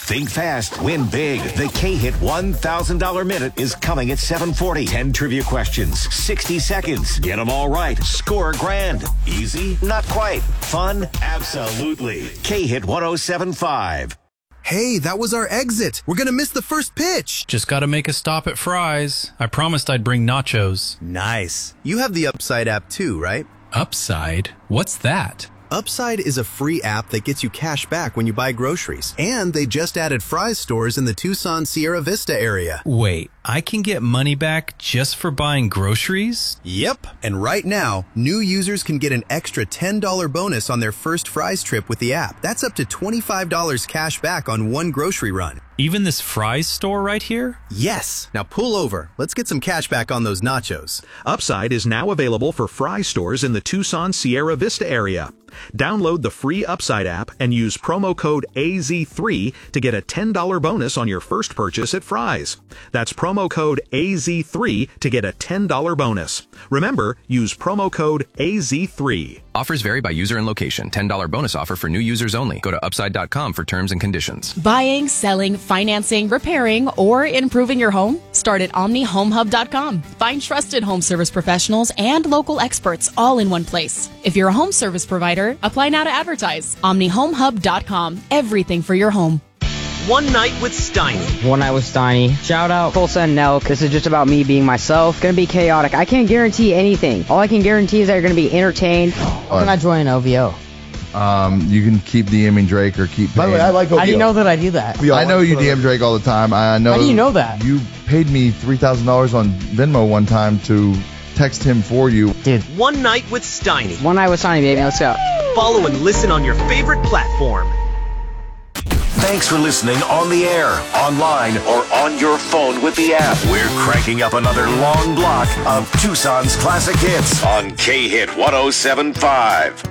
Think fast, win big. The K-Hit $1,000 Minute is coming at 7:40. 10 trivia questions, 60 seconds. Get them all right. Score $1,000. Easy? Not quite. Fun? Absolutely. K-Hit 107.5. Hey, that was our exit. We're gonna miss the first pitch. Just gotta make a stop at Fry's. I promised I'd bring nachos. Nice. You have the Upside app too, right? Upside? What's that? Upside is a free app that gets you cash back when you buy groceries. And they just added Fry's stores in the Tucson Sierra Vista area. Wait, I can get money back just for buying groceries? Yep. And right now, new users can get an extra $10 bonus on their first Fry's trip with the app. That's up to $25 cash back on one grocery run. Even this Fry's store right here? Yes. Now pull over. Let's get some cash back on those nachos. Upside is now available for Fry's stores in the Tucson Sierra Vista area. Download the free Upside app and use promo code AZ3 to get a $10 bonus on your first purchase at Fry's. That's promo code AZ3 to get a $10 bonus. Remember, use promo code AZ3. Offers vary by user and location. $10 bonus offer for new users only. Go to upside.com for terms and conditions. Buying, selling, financing, repairing, or improving your home? Start at OmniHomeHub.com. Find trusted home service professionals and local experts all in one place. If you're a home service provider, apply now to advertise. OmniHomeHub.com. Everything for your home. One Night with Steiny. One Night with Steiny. Shout out Tulsa and Nelk. This is just about me being myself. Gonna be chaotic. I can't guarantee anything. All I can guarantee is that you're gonna be entertained. How can I join OVO? You can keep DMing Drake or keep paying. By the way, I like OVO. How do you know that I do that? I know you DM Drake all the time. I know. How do you know that? You paid me $3,000 on Venmo one time to text him for you. Dude. One Night with Steiny. One Night with Steiny, baby. Let's go. Follow and listen on your favorite platform. Thanks for listening on the air, online, or on your phone with the app. We're cranking up another long block of Tucson's classic hits on K-Hit 107.5.